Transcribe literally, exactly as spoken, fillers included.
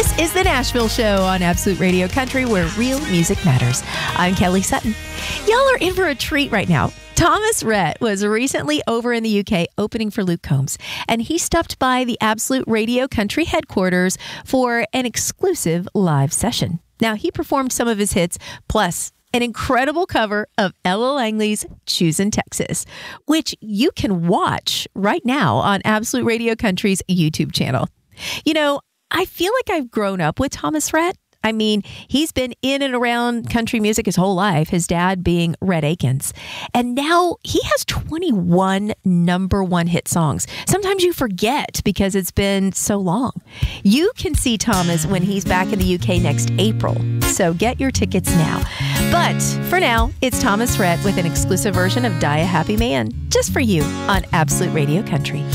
This is the Nashville Show on Absolute Radio Country, where real music matters. I'm Kelly Sutton. Y'all are in for a treat right now. Thomas Rhett was recently over in the U K opening for Luke Combs, and he stopped by the Absolute Radio Country headquarters for an exclusive live session. Now, he performed some of his hits, plus an incredible cover of Ella Langley's Choosin' Texas, which you can watch right now on Absolute Radio Country's YouTube channel. You know, I feel like I've grown up with Thomas Rhett. I mean, he's been in and around country music his whole life, his dad being Rhett Akins. And now he has twenty-one number one hit songs. Sometimes you forget because it's been so long. You can see Thomas when he's back in the U K next April. So get your tickets now. But for now, it's Thomas Rhett with an exclusive version of Die a Happy Man, just for you on Absolute Radio Country.